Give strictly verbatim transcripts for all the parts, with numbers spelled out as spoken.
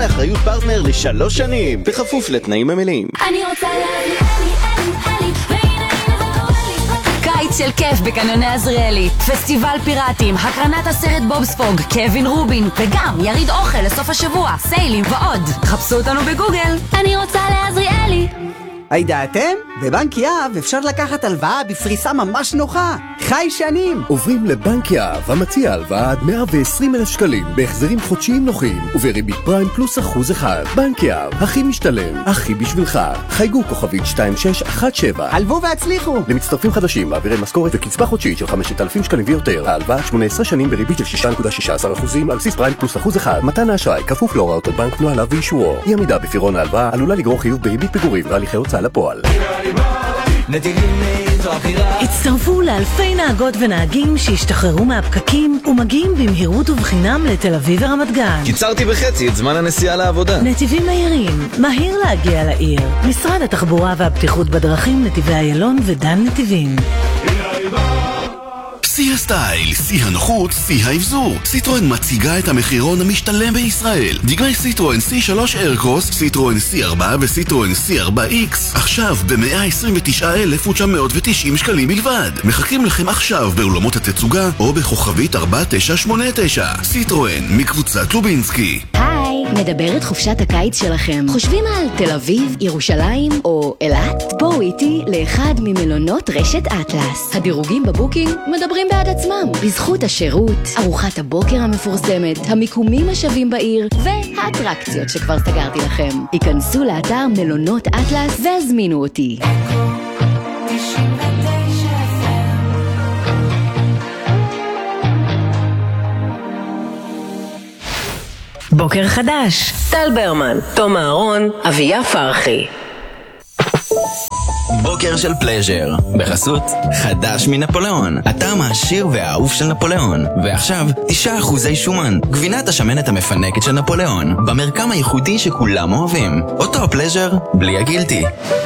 באחריות פרטנר לשלוש שנים, בכפוף לתנאים המלאים. אני רוצה להביא אלי, אלי, אלי, והנה הנה ותורלי. קיץ של כיף בקניוני עזריאלי, פסטיבל פיראטים, הקרנת הסרט בובספוג, קווין רובין, וגם יריד אוכל לסוף השבוע, סיילים ועוד. חפשו אותנו בגוגל. אני רוצה לעזריאלי. הידעתם? בבנק יהב אפשר לקחת הלוואה בפריסה ממש נוחה. חי שנים. עוברים לבנק יהב, המציע הלוואה עד מאה ועשרים אלף שקלים, בהחזרים חודשיים נוחים, ובריבית פריים פלוס אחוז אחד. בנק יהב, הכי משתלם, הכי בשבילך. חייגו כוכבית שתיים שש אחת שבע. הלוו והצליחו. למצטרפים חדשים, מעבירי משכורת וקצבה חודשית של חמשת אלפים שקלים ויותר. ההלוואה שמונה עשרה שנים בריבית של שש נקודה שש עשרה אחוזים על בסיס פריים פלוס אחוז אחד. מתן האשראי כפוף להוראות הבנק, נוהליו ואישורו. אי עמידה בפירעון ההלוואה עלולה לגרור חיוב בריבית פיגורים והליכי הוצאה לפועל. הצטרפו לאלפי נהגות ונהגים שהשתחררו מהפקקים ומגיעים במהירות ובחינם לתל אביב ורמת גן. קיצרתי בחצי את זמן הנסיעה לעבודה. נתיבים מהירים, מהיר להגיע לעיר. משרד התחבורה והבטיחות בדרכים, נתיבי איילון ודן נתיבים. שיא הסטייל, שיא הנוחות, שיא האבזור. סיטרואן מציגה את המחירון המשתלם בישראל. דגמי סיטרואן סי שלוש איירקרוס, סיטרואן סי ארבע וסיטרואן סי ארבע איקס. עכשיו ב-מאה עשרים ותשעה אלף ותשע מאות ותשעים שקלים בלבד. מחכים לכם עכשיו באולמות התצוגה או בכוכבית ארבע תשע שמונה תשע. סיטרואן מקבוצת לובינסקי. היי, מדברת חופשת הקיץ שלכם. חושבים על תל אביב, ירושלים או אילת? בואו איתי לאחד ממלונות רשת אטלס. הדירוגים בבוקינג מדברים בעד עצמם. בזכות השירות, ארוחת הבוקר המפורסמת, המיקומים השווים בעיר והאטרקציות שכבר סגרתי לכם. היכנסו לאתר מלונות אטלס והזמינו אותי. בוקר חדש, טל ברמן, תום אהרון, אביה פרחי. בוקר של פלז'ר, בחסות חדש מנפוליאון, הטעם העשיר והאהוב של נפוליאון. ועכשיו תשעה אחוזי שומן, גבינת השמנת המפנקת של נפוליאון, במרקם הייחודי שכולם אוהבים. אותו הפלז'ר בלי הגילטי.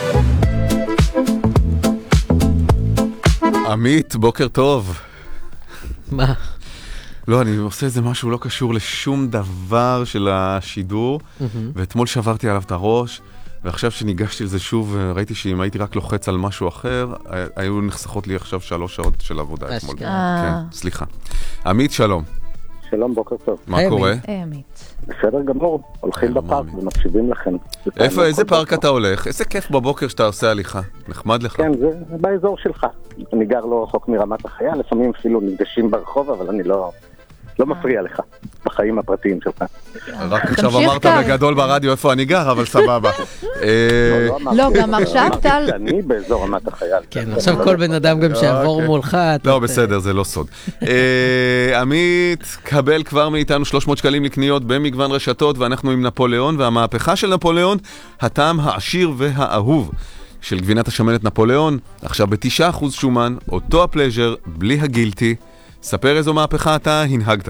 עמית, בוקר טוב. מה? לא, אני עושה איזה משהו לא קשור לשום דבר של השידור, ואתמול שברתי עליו את הראש, ועכשיו שניגשתי לזה שוב, ראיתי שאם הייתי רק לוחץ על משהו אחר, היו נחסכות לי עכשיו שלוש שעות של עבודה אתמול. כן, סליחה. עמית, שלום. שלום, בוקר טוב. מה קורה? היי, עמית. בסדר גמור, הולכים בפארק ומקשיבים לכם. איפה, איזה פארק אתה הולך? איזה כיף בבוקר שאתה עושה הליכה. נחמד לך. כן, זה באזור שלך. אני גר לא רחוק מרמת החייל, לפעמים אפילו נפגשים ברחוב, אבל אני לא... לא מפריע לך בחיים הפרטיים שלך. רק עכשיו אמרת בגדול ברדיו איפה אני גר, אבל סבבה. לא, גם עכשיו טל... אני באזור רמת החייל. כן, עכשיו כל בן אדם גם שעבור מולך. לא, בסדר, זה לא סוד. עמית, קבל כבר מאיתנו שלוש מאות שקלים לקניות במגוון רשתות, ואנחנו עם נפוליאון, והמהפכה של נפוליאון, הטעם העשיר והאהוב של גבינת השמנת נפוליאון, עכשיו ב-תשעה אחוז שומן, אותו הפלז'ר, בלי הגילטי. ספר איזו מהפכה אתה הנהגת.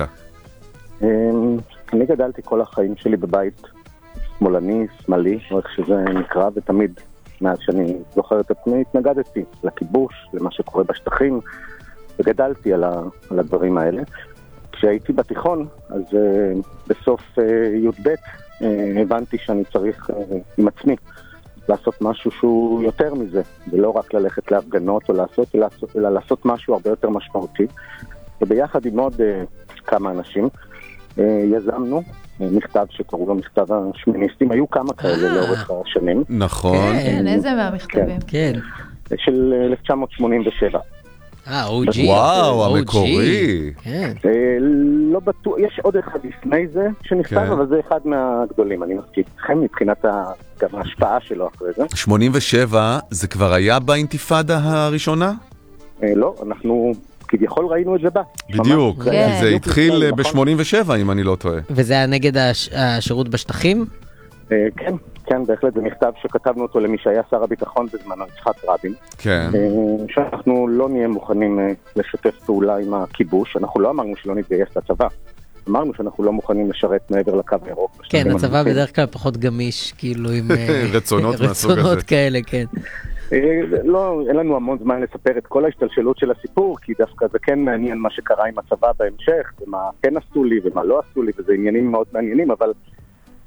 אני גדלתי כל החיים שלי בבית שמאלני, שמאלי, או איך שזה נקרא, ותמיד מאז שאני זוכר את עצמי התנגדתי לכיבוש, למה שקורה בשטחים, וגדלתי על, ה, על הדברים האלה. כשהייתי בתיכון, אז uh, בסוף uh, י"ב uh, הבנתי שאני צריך uh, עם עצמי לעשות משהו שהוא יותר מזה, ולא רק ללכת להפגנות או לעשות, אלא, אלא לעשות משהו הרבה יותר משמעותי. וביחד עם עוד uh, כמה אנשים uh, יזמנו uh, מכתב שקראו לו מכתב השמיניסטים, היו כמה כאלה לאורך השנים. נכון. כן, איזה מהמכתבים? כן. של אלף תשע מאות שמונים ושבע. אה, או ג'י. וואו, המקורי. כן. לא בטוח, יש עוד אחד לפני זה שנכתב, אבל זה אחד מהגדולים, אני מסכים לכם מבחינת גם ההשפעה שלו אחרי זה. שמונים ושבע זה כבר היה באינתיפאדה הראשונה? לא, אנחנו כביכול ראינו את זה בה. בדיוק, זה התחיל ב-שמונים ושבע אם אני לא טועה. וזה היה נגד השירות בשטחים? כן. כן, בהחלט, זה מכתב שכתבנו אותו למי שהיה שר הביטחון בזמנו, יצחק רבין. כן. שאנחנו לא נהיה מוכנים לשתף פעולה עם הכיבוש, אנחנו לא אמרנו שלא נתגייס לצבא, אמרנו שאנחנו לא מוכנים לשרת מעבר לקו הירוק. כן, הצבא בדרך כלל פחות גמיש, כאילו עם רצונות מהסוג הזה. רצונות כאלה, כן. לא, אין לנו המון זמן לספר את כל ההשתלשלות של הסיפור, כי דווקא זה כן מעניין מה שקרה עם הצבא בהמשך, ומה כן עשו לי ומה לא עשו לי, וזה עניינים מאוד מעניינים, אבל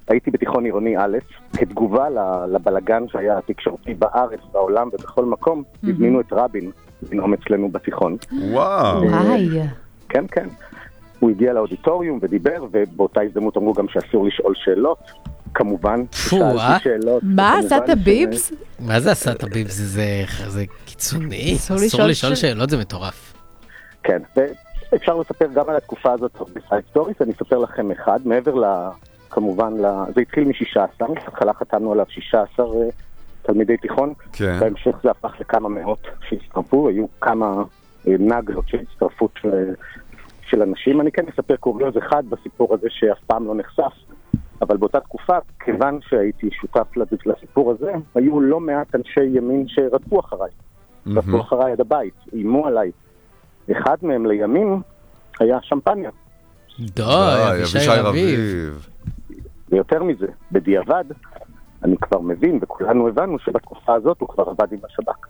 הייתי בתיכון עירוני א', כתגובה לבלגן שהיה התקשורתי בארץ, בעולם ובכל מקום, הזמינו את רבין לנאום אצלנו בתיכון. וואו. וואי. כן, כן. הוא הגיע לאודיטוריום ודיבר, ובאותה הזדמנות אמרו גם שאסור לשאול שאלות. כמובן, שאלתי שאלות. מה, עשת הביבס? מה זה עשת הביבס? זה קיצוני? אסור לשאול שאלות, זה מטורף. כן, ואפשר לספר גם על התקופה הזאת בסייד סטוריס, אני אספר לכם אחד, מעבר ל... כמובן, זה התחיל מ-שישה עשר, התחלה חתמנו עליו שישה עשר תלמידי תיכון, בהמשך זה הפך לכמה מאות שהצטרפו, היו כמה נגלות של הצטרפות של, של אנשים. אני כן אספר קוריוז אחד בסיפור הזה שאף פעם לא נחשף, אבל באותה תקופה, כיוון שהייתי שותף לסיפור הזה, היו לא מעט אנשי ימין שרדפו אחריי, רדפו אחריי עד הבית, אימו עליי. אחד מהם לימים היה שמפניה. די, אבישי רביב. ויותר מזה, בדיעבד, אני כבר מבין, וכולנו הבנו שבתקופה הזאת הוא כבר עבד עם השב"כ.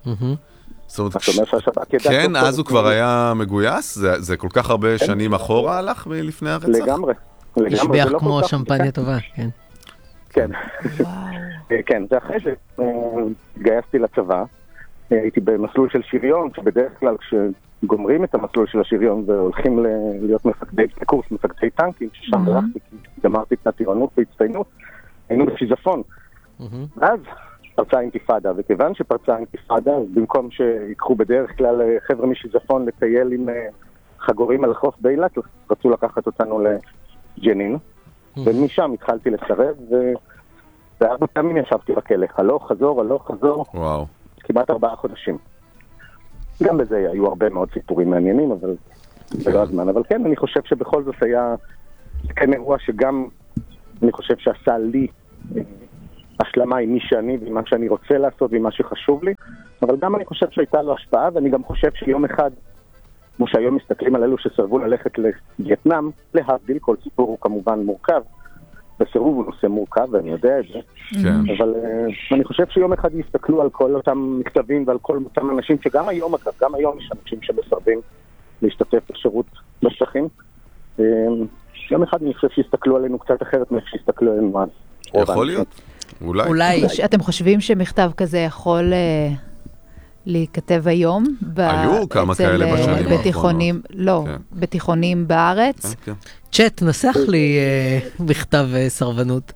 כן, אז הוא כבר היה מגויס? זה כל כך הרבה שנים אחורה הלך לפני הרצח? לגמרי. השביח כמו שמפניה טובה, כן. כן. כן, זה אחרי שגייסתי לצבא, הייתי במסלול של שריון, שבדרך כלל כשגומרים את המסלול של השריון והולכים להיות מפקדי, קורס מפקדי טנקים, ששם הלכתי, כי גמרתי את הטירנות והצטיינות, היינו בשיזפון. אז פרצה אינתיפאדה, וכיוון שפרצה אינתיפאדה, במקום שיקחו בדרך כלל חבר'ה משיזפון לטייל עם חגורים על החוף באילת, רצו לקחת אותנו לג'נין, ומשם התחלתי לסרב, וארבע פעמים ישבתי בכלא, הלוך, חזור, הלוך, חזור, וואו. כמעט ארבעה חודשים. גם בזה היו הרבה מאוד סיפורים מעניינים, אבל זה לא הזמן. אבל כן, אני חושב שבכל זאת היה כן אירוע שגם אני חושב שעשה לי השלמה עם מי שאני ועם מה שאני רוצה לעשות ועם מה שחשוב לי, אבל גם אני חושב שהייתה לו השפעה, ואני גם חושב שיום אחד, כמו שהיום מסתכלים על אלו שסרבו ללכת לווייטנאם, להבדיל, כל סיפור הוא כמובן מורכב, בסירוב הוא נושא מורכב, ואני יודע את זה. כן. אבל uh, אני חושב שיום אחד יסתכלו על כל אותם מכתבים ועל כל אותם אנשים, שגם היום, אגב, גם היום יש אנשים שמסרבים להשתתף בשירות בשטחים. Uh, יום אחד אני חושב שיסתכלו עלינו קצת אחרת מאיך שיסתכלו עלינו אז. יכול להיות. אולי. אולי. אתם חושבים שמכתב כזה יכול uh, להיכתב היום? היו כמה כאלה בשנים בתיכונים, לא, כן. בתיכונים בארץ. כן, כן. צ'אט, נסח לי מכתב סרבנות.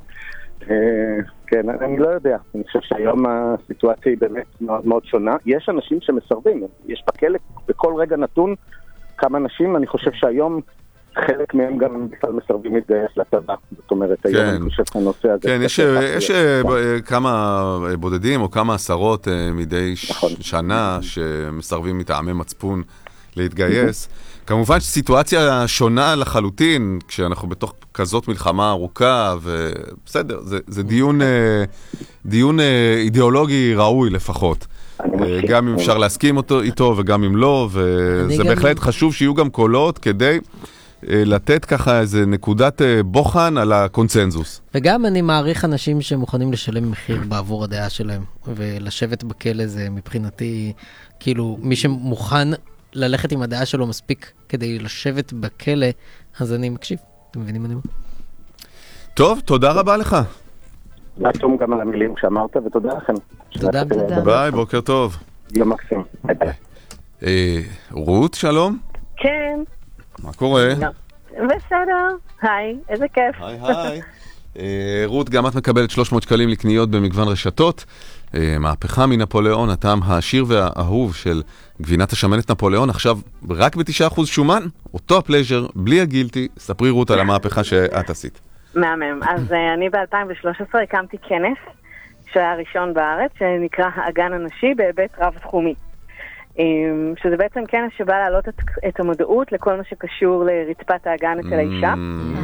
כן, אני לא יודע. אני חושב שהיום הסיטואציה היא באמת מאוד מאוד שונה. יש אנשים שמסרבים. יש בכלא בכל רגע נתון כמה אנשים. אני חושב שהיום חלק מהם גם בכלל מסרבים להתגייס לצבא. זאת אומרת, היום אני חושב שהנושא הזה... כן, יש כמה בודדים או כמה עשרות מדי שנה שמסרבים מטעמי מצפון להתגייס. כמובן שסיטואציה שונה לחלוטין, כשאנחנו בתוך כזאת מלחמה ארוכה, ובסדר, זה, זה דיון, דיון אידיאולוגי ראוי לפחות. גם אם אפשר להסכים אותו, איתו וגם אם לא, וזה בהחלט חשוב שיהיו גם קולות כדי לתת ככה איזה נקודת בוחן על הקונצנזוס. וגם אני מעריך אנשים שמוכנים לשלם מחיר בעבור הדעה שלהם, ולשבת בכלא זה מבחינתי, כאילו מי שמוכן ללכת עם הדעה שלו מספיק כדי לשבת בכלא, אז אני מקשיב. אתם מבינים מה אני אומר? טוב, תודה רבה לך. נתום גם על המילים שאמרת, ותודה לכם. תודה. ביי, בוקר טוב. יום מקסים. רות, שלום. כן. מה קורה? בסדר. היי, איזה כיף. היי, היי. רות, גם את מקבלת שלוש מאות שקלים לקניות במגוון רשתות. מהפכה מנפוליאון, הטעם העשיר והאהוב של גבינת השמנת נפוליאון, עכשיו רק ב-תשעה אחוז שומן, אותו הפלז'ר, בלי הגילטי. ספרי רות על המהפכה שאת עשית. מהמם. אז אני ב-אלפיים ושלוש עשרה הקמתי כנס, שהיה ראשון בארץ, שנקרא האגן הנשי בהיבט רב-תחומי. שזה בעצם כנס שבא להעלות את, את המודעות לכל מה שקשור לרצפת האגן אצל האישה,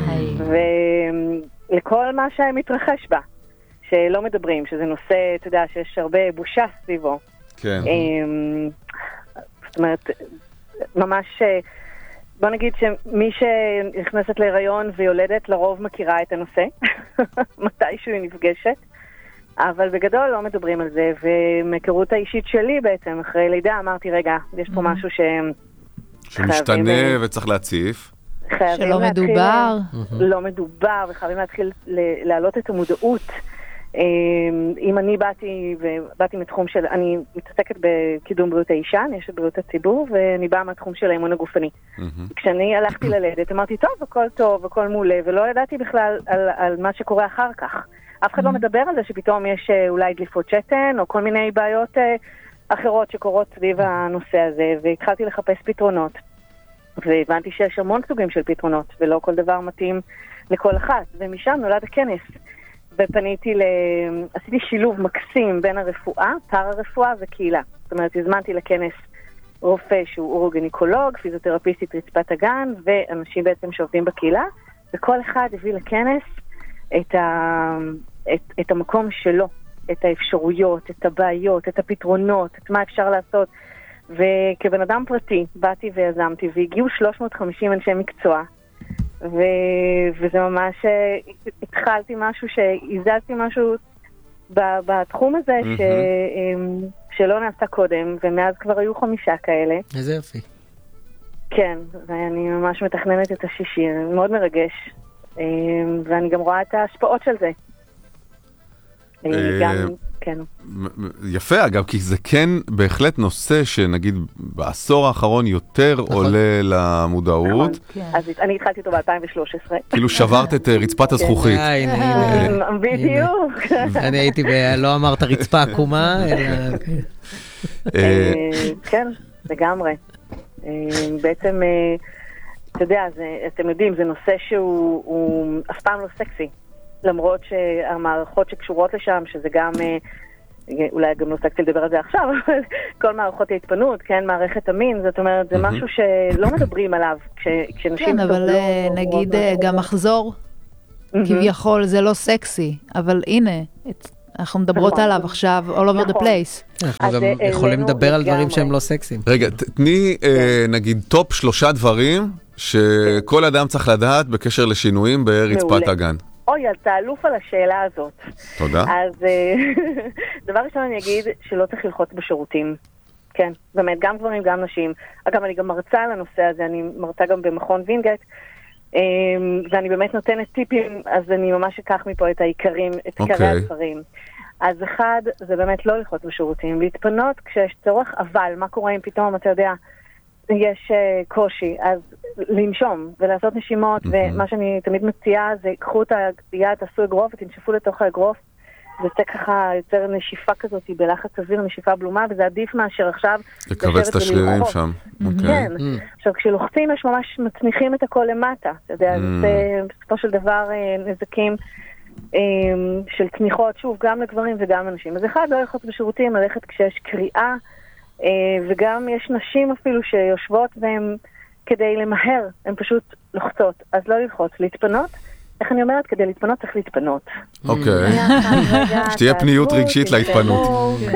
ולכל מה שמתרחש בה. שלא מדברים, שזה נושא, אתה יודע, שיש הרבה בושה סביבו. כן. זאת אומרת, ממש, בוא נגיד שמי שנכנסת להיריון ויולדת לרוב מכירה את הנושא, מתישהו היא נפגשת, אבל בגדול לא מדברים על זה, ומהיכרות האישית שלי בעצם, אחרי לידה, אמרתי, רגע, יש פה משהו ש... שמשתנה וצריך להציף. שלא מדובר. לא מדובר, וחייבים להתחיל להעלות את המודעות. אם אני באתי, ובאתי מתחום של, אני מתעסקת בקידום בריאות האישה, אני יש בריאות הציבור, ואני באה מהתחום של האימון הגופני. כשאני הלכתי ללדת, אמרתי, טוב, הכל טוב, הכל מעולה, ולא ידעתי בכלל על, על מה שקורה אחר כך. אף אחד לא מדבר על זה שפתאום יש אולי דליפות שתן, או כל מיני בעיות אחרות שקורות סביב הנושא הזה, והתחלתי לחפש פתרונות. והבנתי שיש המון סוגים של פתרונות, ולא כל דבר מתאים לכל אחת. ומשם נולד הכנס. ופניתי ל... עשיתי שילוב מקסים בין הרפואה, פארה-רפואה וקהילה. זאת אומרת, הזמנתי לכנס רופא שהוא אורוגינקולוג, פיזיותרפיסטית רצפת הגן, ואנשים בעצם שעובדים בקהילה, וכל אחד הביא לכנס את, ה... את, את המקום שלו, את האפשרויות, את הבעיות, את הפתרונות, את מה אפשר לעשות. וכבן אדם פרטי, באתי ויזמתי, והגיעו שלוש מאות וחמישים אנשי מקצוע, ו... וזה ממש, התחלתי משהו, שהזזתי משהו ב... בתחום הזה, mm-hmm. ש... שלא נעשה קודם, ומאז כבר היו חמישה כאלה. איזה יופי. כן, ואני ממש מתכננת את השישי, מאוד מרגש, ואני גם רואה את ההשפעות של זה. גם, כן. יפה, אגב, כי זה כן בהחלט נושא שנגיד בעשור האחרון יותר עולה למודעות. אז אני התחלתי אותו ב-אלפיים ושלוש עשרה. כאילו שברת את רצפת הזכוכית. בדיוק. אני הייתי, לא אמרת רצפה עקומה, אלא... כן, לגמרי. בעצם, אתה יודע, אתם יודעים, זה נושא שהוא אף פעם לא סקסי. למרות שהמערכות שקשורות לשם, שזה גם, אולי גם לא סקסי לדבר על זה עכשיו, אבל כל מערכות ההתפנות, כן, מערכת המין, זאת אומרת, זה משהו שלא מדברים עליו, כשנשים... כן, אבל נגיד גם מחזור, כביכול זה לא סקסי, אבל הנה, אנחנו מדברות עליו עכשיו, all over the place. אנחנו גם יכולים לדבר על דברים שהם לא סקסיים. רגע, תני נגיד טופ שלושה דברים שכל אדם צריך לדעת בקשר לשינויים ברצפת הגן. אוי, אז תעלוף על השאלה הזאת. תודה. אז דבר ראשון אני אגיד שלא צריך ללחוץ בשירותים. כן, באמת, גם גברים, גם נשים. אגב, אני גם מרצה על הנושא הזה, אני מרצה גם במכון וינגייט, ואני באמת נותנת טיפים, אז אני ממש אקח מפה את העיקרים, את עיקרי הדברים. אז אחד, זה באמת לא ללחוץ בשירותים, להתפנות כשיש צורך, אבל מה קורה אם פתאום, אתה יודע, יש קושי, אז לנשום ולעשות נשימות, ומה שאני תמיד מציעה זה, קחו את היד, תעשו אגרוף ותנשפו לתוך האגרוף, זה ככה יוצר נשיפה כזאת בלחץ אוויר, נשיפה בלומה, וזה עדיף מאשר עכשיו לקבץ את השרירים שם. כן, עכשיו כשלוחצים יש ממש מצניחים את הכל למטה, אתה יודע, זה בסופו של דבר נזקים של צניחות, שוב, גם לגברים וגם לנשים. אז אחד, לא ללחוץ בשירותים, ללכת כשיש קריאה, וגם יש נשים אפילו שיושבות והן כדי למהר, הן פשוט לוחצות, אז לא ללחוץ, להתפנות. איך אני אומרת? כדי להתפנות צריך להתפנות. אוקיי. שתהיה פניות רגשית להתפנות.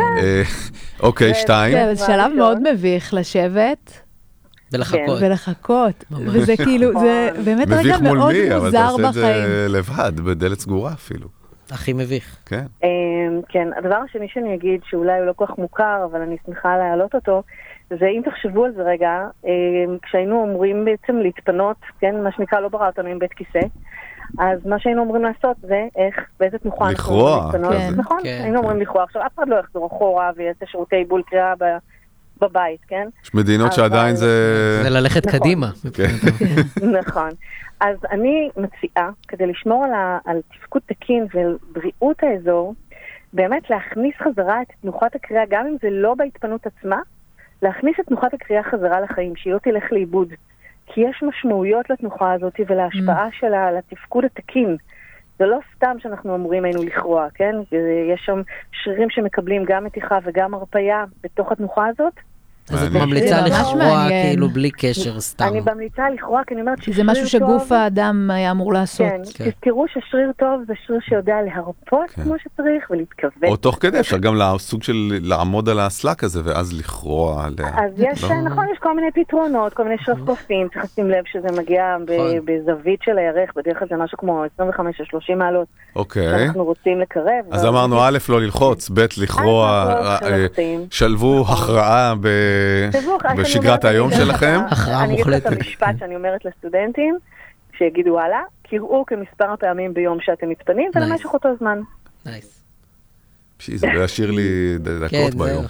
אוקיי, שתיים. זה שלב מאוד מביך לשבת. ולחכות. ולחכות. וזה כאילו, זה באמת רגע מאוד מוזר בחיים. מביך מול מי, אבל אתה עושה את זה לבד, בדלת סגורה אפילו. הכי מביך. כן. כן, הדבר השני שאני אגיד, שאולי הוא לא כל כך מוכר, אבל אני שמחה להעלות אותו, זה אם תחשבו על זה רגע, כשהיינו אומרים בעצם להתפנות, כן, מה שנקרא לא ברא אותנו עם בית כיסא, אז מה שהיינו אומרים לעשות זה איך, באיזה תנוחה אנחנו אומרים להתפנות. נכון, היינו אומרים לכרוע. עכשיו, אף אחד לא יחזור אחורה ויעשה שירותי עיבול קריאה בבית, כן? יש מדינות שעדיין זה... זה ללכת קדימה. נכון. אז אני מציעה, כדי לשמור על, ה, על תפקוד תקין ובריאות האזור, באמת להכניס חזרה את תנוחת הקריאה, גם אם זה לא בהתפנות עצמה, להכניס את תנוחת הקריאה חזרה לחיים, שהיא לא תלך לאיבוד. כי יש משמעויות לתנוחה הזאת ולהשפעה mm. שלה על התפקוד התקין. זה לא סתם שאנחנו אומרים היינו לכרוע, כן? יש שם שרירים שמקבלים גם מתיחה וגם הרפאיה בתוך התנוחה הזאת. אז את ממליצה לכרוע כאילו בלי קשר סתם. אני ממליצה לכרוע כי אני אומרת ששריר טוב... זה משהו שגוף האדם היה אמור לעשות. כן, תזכרו ששריר טוב זה שריר שיודע להרפות כמו שצריך ולהתכווץ. או תוך כדי אפשר גם לסוג של לעמוד על האסלק הזה ואז לכרוע. אז יש, נכון, יש כל מיני פתרונות, כל מיני שרפרפים, צריך לשים לב שזה מגיע בזווית של הירך, בדרך כלל זה משהו כמו עשרים וחמש עד שלושים מעלות. אוקיי. אנחנו רוצים לקרב. אז אמרנו א' לא ללחוץ, ב' לכרוע, שלבו הכרעה ב... בשגרת היום שלכם. אני אגיד את המשפט שאני אומרת לסטודנטים, שיגידו הלאה, קראו כמספר הפעמים ביום שאתם מתפנים, ולמשך אותו זמן. נייס. זה לא ישיר לי דקות ביום.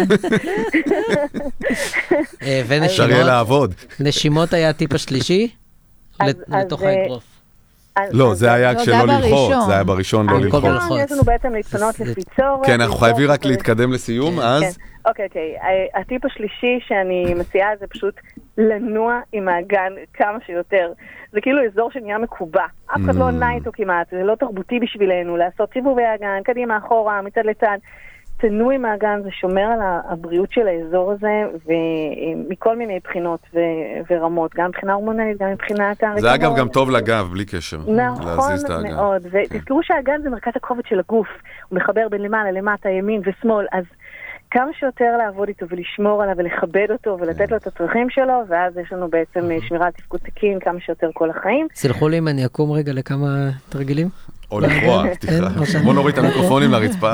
אפשר יהיה לעבוד. נשימות היה הטיפ השלישי? לתוך האגרוף. לא, זה היה כשלא ללחוץ, זה היה בראשון לא ללחוץ. יש לנו בעצם להתפנות לפי צורך. כן, אנחנו חייבים רק להתקדם לסיום, אז... אוקיי, אוקיי. הטיפ השלישי שאני מציעה זה פשוט לנוע עם האגן כמה שיותר. זה כאילו אזור שנהיה מקובע. אף אחד לא נע איתו כמעט, זה לא תרבותי בשבילנו, לעשות סיבובי האגן, קדימה, אחורה, מצד לצד. תנוע עם האגן, זה שומר על הבריאות של האזור הזה, ומכל מיני בחינות ורמות, גם מבחינה הורמונלית, גם מבחינת הרקמות. זה אגב גם טוב לגב, בלי קשר. נכון מאוד, ותזכרו שהאגן זה מרכז הכובד של הגוף, הוא מחבר בין למעלה, למטה, ימין ושמאל, אז כמה שיותר לעבוד איתו ולשמור עליו ולכבד אותו ולתת לו את הצרכים שלו, ואז יש לנו בעצם שמירה על תפקוד תקין כמה שיותר כל החיים. סלחו לי אם אני אקום רגע לכמה תרגילים? או לקרוע, בוא נוריד את המיקרופונים לרצפה.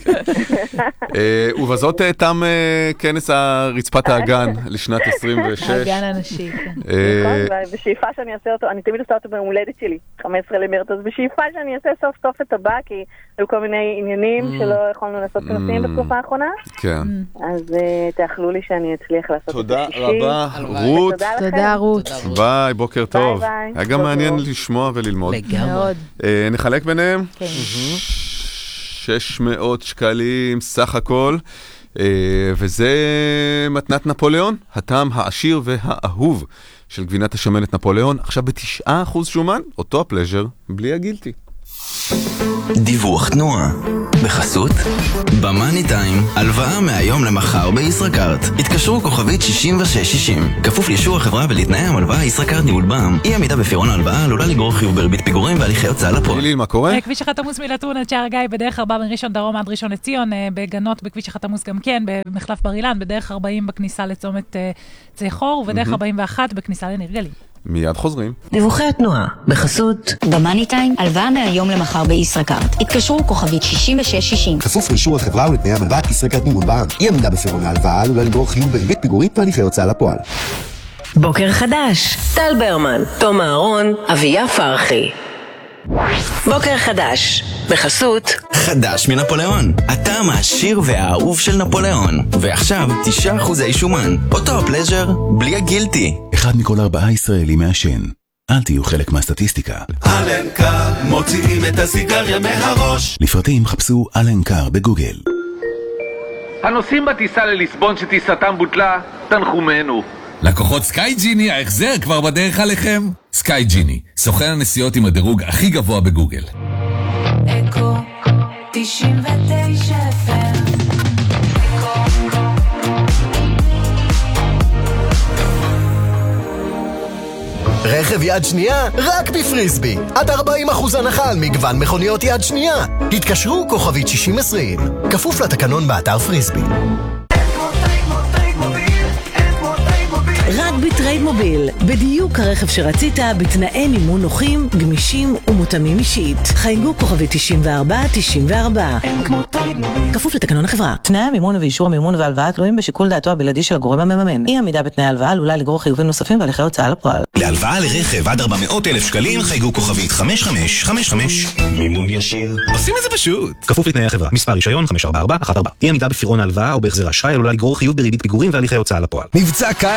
ובזאת תם כנס רצפת האגן לשנת עשרים ושש. האגן הנשי, כן. בשאיפה שאני אעשה אותו, אני תמיד עושה אותו ביום הולדת שלי, חמישה עשר למרץ, אז בשאיפה שאני אעשה סוף סוף את הבא, כי היו כל מיני עניינים שלא יכולנו לעשות כנסים בתקופה האחרונה. כן. אז תאכלו לי שאני אצליח לעשות את תודה רבה, רות. תודה, רות. ביי, בוקר טוב. היה גם מעניין לשמוע וללמוד. מאוד. נחלק ביניהם. שש מאות שקלים סך הכל, וזה מתנת נפוליאון, הטעם העשיר והאהוב של גבינת השמנת נפוליאון, עכשיו בתשעה אחוז שומן, אותו הפלז'ר, בלי הגילטי. דיווח תנועה בחסות במאני טיים, הלוואה מהיום למחר בישראכרט. התקשרו כוכבית שישים ושש שישים, כפוף לאישור החברה ולתנאי המלוואה. ישראכרט ניהול בע"מ, אי עמידה בפירעון ההלוואה עלולה לגרור חיוב בריבית פיגורים והליכי הוצאה לפועל. לילי, מה קורה? כביש אחת עמוס מלטרון עד שער גיא בדרך ארבע בין ראשון דרום עד ראשון לציון, בגנות בכביש אחת עמוס גם כן, במחלף בר אילן בדרך ארבעים בכניסה לצומת צחור, ובדרך ארבעים ואחת בכניסה לניר גלים. מיד חוזרים. דיווחי התנועה בחסות במאני טיים, הלוואה מהיום למחר בישראכרט. התקשרו כוכבית שישים ושש שישים. כפוף לאישור החברה ולתנאי המלוואה. ישראכרט ניהול בע"מ, אי עמידה בפירעון ההלוואה עלולה לגרור חיוב בריבית פיגורים והליכי הוצאה לפועל. בוקר חדש, טל ברמן, תום אהרון, אביה פרחי. בוקר חדש, בחסות חדש מנפוליאון, הטעם העשיר והאהוב של נפוליאון, ועכשיו תשעה אחוזי שומן, אותו הפלז'ר בלי הגילטי. אחד מכל ארבעה ישראלים מעשן, אל תהיו חלק מהסטטיסטיקה. אלנקר, מוציאים את הסיגריה מהראש. לפרטים חפשו אלנקר בגוגל. הנוסעים בטיסה לליסבון שטיסתם בוטלה, תנחומנו. לקוחות סקאי ג'יני, ההחזר כבר בדרך עליכם. סקאי ג'יני, סוכן הנסיעות עם הדירוג הכי גבוה בגוגל. אקו תשעים ותשע אף אם. רכב יד שנייה רק בפריסבי, עד ארבעים אחוז הנחה על מגוון מכוניות יד שנייה. התקשרו כוכבית שישים עשרים, כפוף לתקנון באתר פריסבי. רק בטרייד מוביל, בדיוק הרכב שרצית, בתנאי מימון נוחים, גמישים ומותאמים אישית. חייגו כוכבית תשעים וארבע תשעים וארבע. כפוף לתקנון החברה. תנאי המימון ואישור המימון והלוואה תלויים בשיקול דעתו הבלעדי של הגורם המממן. אי עמידה בתנאי הלוואה עלולה לגרור חיובים נוספים והליכי הוצאה לפועל. להלוואה לרכב עד ארבע מאות אלף שקלים חייגו כוכבית חמש חמש חמש חמש. מימון ישיר. עושים את זה פשוט. כפוף לתנאי החברה. מספר רישיון חמש ארבע ארבע אחת ארבע. אי עמידה בפירעון ההלוואה או בהחזר אשראי עלולה לגרור חיוב בריבית פיגורים והליכי הוצאה לפועל. מבצע